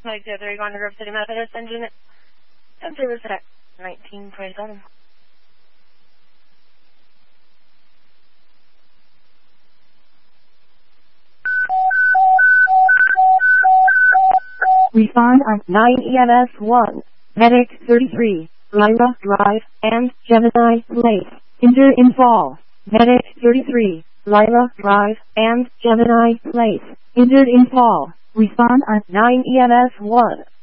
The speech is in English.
Mike 03 going to Grove City Methodist engine. Service at 1927. Respond on 9 EMS 1, Medic 33, Lyra Drive, and Gemini Place. Injured in fall. Medic 33, Lyra Drive, and Gemini Place. Injured in fall. Respond on 9 EMS 1.